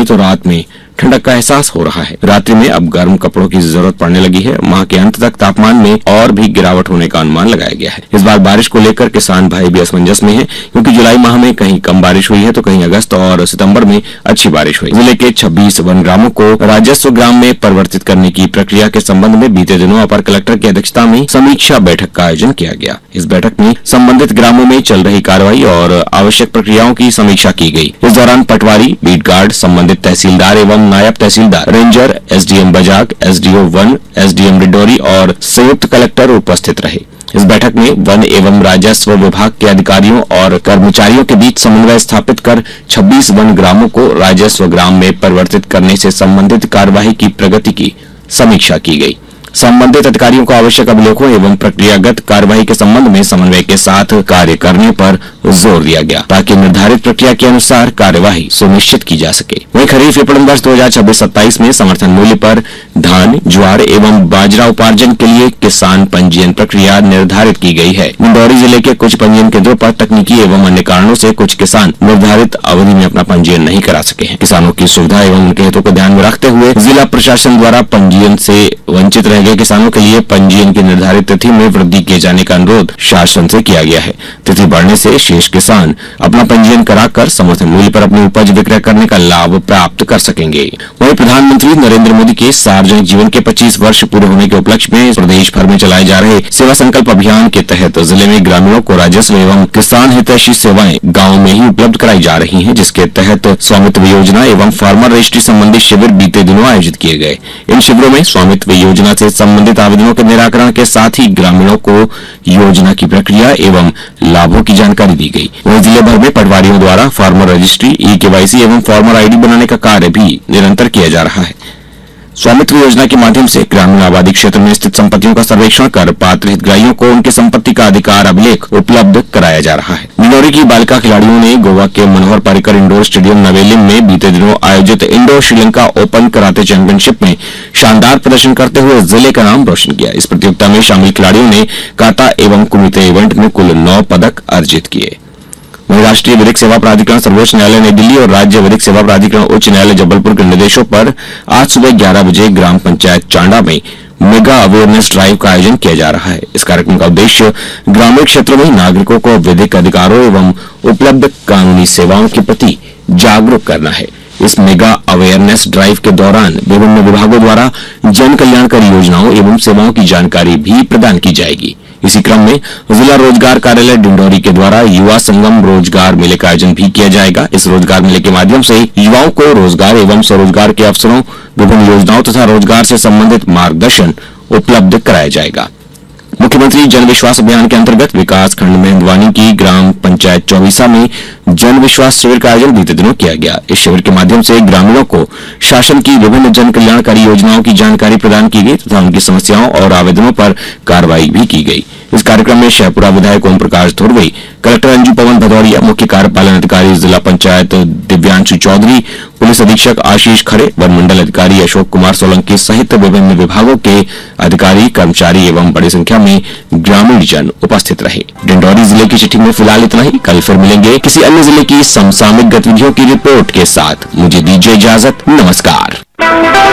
तो रात में ठंडक का एहसास हो रहा है। रात्रि में अब गर्म कपड़ों की जरूरत पड़ने लगी है। माह के अंत तक तापमान में और भी गिरावट होने का अनुमान लगाया गया है। इस बार बारिश को लेकर किसान भाई भी असमंजस में हैं, क्योंकि जुलाई माह में कहीं कम बारिश हुई है तो कहीं अगस्त और सितंबर में अच्छी बारिश हुई। जिले के 26 वन ग्रामों को राजस्व ग्राम में परिवर्तित करने की प्रक्रिया के संबंध में बीते दिनों अपर कलेक्टर की अध्यक्षता में समीक्षा बैठक का आयोजन किया गया। इस बैठक में संबंधित ग्रामों में चल रही कार्रवाई और आवश्यक प्रक्रियाओं की समीक्षा की गई। इस दौरान पटवारी, बीट गार्ड, संबंधित तहसीलदार एवं नायब तहसीलदार, ranger, SDM Bajag, SDO one, SDM Dindori और संयुक्त कलेक्टर उपस्थित रहे। इस बैठक में वन एवं राजस्व विभाग के अधिकारियों और कर्मचारियों के बीच समन्वय स्थापित कर 26 वन ग्रामों को राजस्व ग्राम में परिवर्तित करने से संबंधित कार्यवाही की प्रगति की समीक्षा की गई। संबंधित अधिकारियों को आवश्यक अभिलेखों एवं प्रक्रियागत कार्यवाही के संबंध में समन्वय के साथ कार्य करने पर जोर दिया गया, ताकि निर्धारित प्रक्रिया के अनुसार कार्यवाही सुनिश्चित की जा सके। वहीं खरीफ विपणन वर्ष 2026-27 में समर्थन मूल्य पर धान, ज्वार एवं बाजरा उपार्जन के लिए किसान पंजीयन प्रक्रिया निर्धारित की गई है। डिंडोरी जिले के कुछ पंजीयन केंद्रों पर तकनीकी एवं अन्य कारणों से कुछ किसान निर्धारित अवधि में अपना पंजीयन नहीं करा सके हैं। किसानों की सुविधा एवं उनके हितों को ध्यान में रखते हुए जिला प्रशासन द्वारा पंजीयन से वंचित रह गए किसानों के लिए पंजीयन की निर्धारित तिथि में वृद्धि किए जाने का अनुरोध शासन से किया गया है। तिथि बढ़ने से शेष किसान अपना पंजीयन कराकर समर्थन मूल्य पर अपनी उपज विक्रय करने का लाभ प्राप्त कर सकेंगे। वहीं प्रधानमंत्री नरेंद्र मोदी के सार्वजनिक जीवन के 25 वर्ष पूरे होने के उपलक्ष्य में प्रदेश भर में चलाए जा रहे सेवा संकल्प अभियान के तहत जिले में ग्रामीणों को राजस्व एवं किसान हितैषी सेवाएं गाँव में ही उपलब्ध कराई जा रही है, जिसके तहत स्वामित्व योजना एवं फार्मर रजिस्ट्री संबंधी शिविर बीते दिनों आयोजित किए गए। इन शिविरों में स्वामित्व योजना से संबंधित आवेदनों के निराकरण के साथ ही ग्रामीणों को योजना की प्रक्रिया एवं लाभों की जानकारी दी गई। वहीं जिले भर में पटवारियों द्वारा फार्मर रजिस्ट्री, ई-केवाईसी एवं फार्मर आईडी बनाने का कार्य भी निरंतर किया जा रहा है। स्वामित्व योजना के माध्यम से ग्रामीण आबादी क्षेत्र में स्थित संपत्तियों का सर्वेक्षण कर पात्र हितग्राहियों को उनकी संपत्ति का अधिकार अभिलेख उपलब्ध कराया जा रहा है। डिंडोरी की बालिका खिलाड़ियों ने गोवा के मनोहर पर्रिकर इंडोर स्टेडियम नवेलिम में बीते दिनों आयोजित इंडो श्रीलंका ओपन कराते चैंपियनशिप में शानदार प्रदर्शन करते हुए जिले का नाम रोशन किया। इस प्रतियोगिता में शामिल खिलाड़ियों ने काता एवं कुमिते इवेंट में कुल 9 पदक अर्जित किए। वहीं राष्ट्रीय विधिक सेवा प्राधिकरण सर्वोच्च न्यायालय नई दिल्ली और राज्य विधिक सेवा प्राधिकरण उच्च न्यायालय जबलपुर के निर्देशों पर आज सुबह 11 बजे ग्राम पंचायत चांडा में मेगा अवेयरनेस ड्राइव का आयोजन किया जा रहा है। इस कार्यक्रम का उद्देश्य ग्रामीण क्षेत्रों में नागरिकों को विधिक अधिकारों एवं उपलब्ध कानूनी सेवाओं के प्रति जागरूक करना है। इस मेगा अवेयरनेस ड्राइव के दौरान विभिन्न विभागों द्वारा जन कल्याणकारी योजनाओं एवं सेवाओं की जानकारी भी प्रदान की जाएगी। इसी क्रम में जिला रोजगार कार्यालय डिंडोरी के द्वारा युवा संगम रोजगार मेले का आयोजन भी किया जाएगा। इस रोजगार मेले के माध्यम से युवाओं को रोजगार एवं स्वरोजगार के अवसरों, विभिन्न योजनाओं तथा रोजगार से संबंधित मार्गदर्शन उपलब्ध कराया जाएगा। मुख्यमंत्री जन विश्वास अभियान के अंतर्गत विकास खंड मेहंदवानी की ग्राम पंचायत चौबीसा में जन विश्वास शिविर का आयोजन बीते दिनों किया गया। इस शिविर के माध्यम से ग्रामीणों को शासन की विभिन्न जन कल्याणकारी योजनाओं की जानकारी प्रदान की गई तथा उनकी समस्याओं और आवेदनों पर कार्रवाई भी की गई। इस कार्यक्रम में शहपुरा विधायक ओम प्रकाश धुर्वे, कलेक्टर अंजू पवन भदौरिया, मुख्य कार्यपालन अधिकारी जिला पंचायत दिव्यांशु चौधरी, पुलिस अधीक्षक आशीष खड़े, वन मंडल अधिकारी अशोक कुमार सोलंकी सहित विभिन्न विभागों के अधिकारी, कर्मचारी एवं बड़ी संख्या में ग्रामीण जन उपस्थित रहे। डिंडोरी जिले की चिट्ठी में फिलहाल इतना ही। कल फिर मिलेंगे किसी अन्य जिले की समसामयिक गतिविधियों की रिपोर्ट के साथ। मुझे दीजिए इजाजत। नमस्कार।